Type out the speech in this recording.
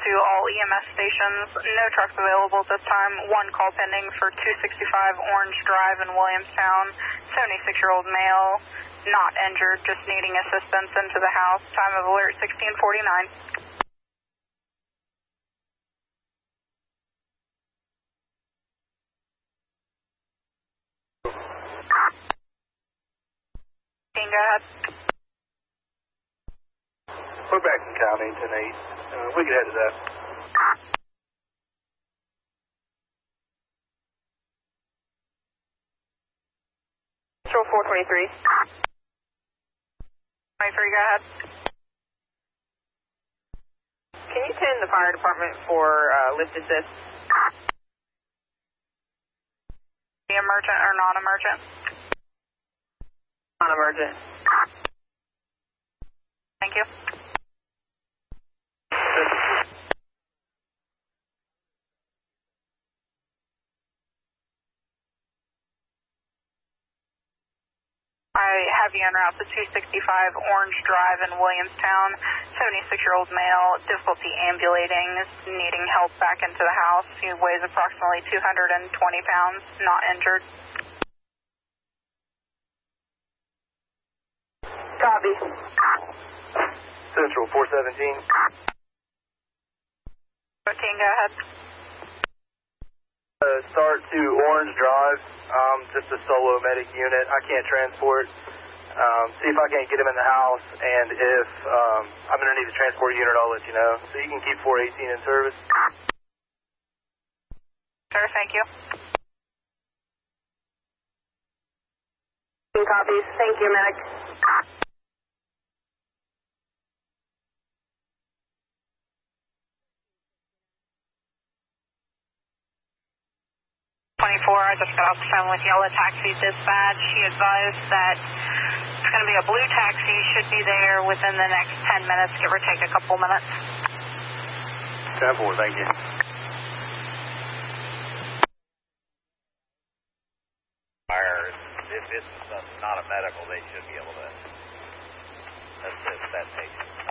to all EMS stations. No trucks available at this time. One call pending for 265 Orange Drive in Williamstown. 76-year-old male, not injured, just needing assistance into the house. Time of alert 16:49. Go ahead. We're back in County 10-8. We can head to that. Control 423. 23, go ahead. Can you send the fire department for lift assist? The emergent or non-emergent? Non-emergent. Thank you. I have you en route to 265 Orange Drive in Williamstown. 76-year-old male, difficulty ambulating, needing help back into the house. He weighs approximately 220 pounds, not injured. Copy. Central 417. 15, go ahead. Start to Orange Drive. Just a solo medic unit. I can't transport. See if I can't get him in the house, and if I'm going to need a transport unit, I'll let you know. So you can keep 418 in service. Sure, thank you. Copies. Thank you, medic. 24, I just got off the phone with Yellow Taxi Dispatch. She advised that it's going to be a blue taxi, should be there within the next 10 minutes, give or take a couple minutes. 10-4, thank you. Fire, if it's not a medical, they should be able to assist that patient.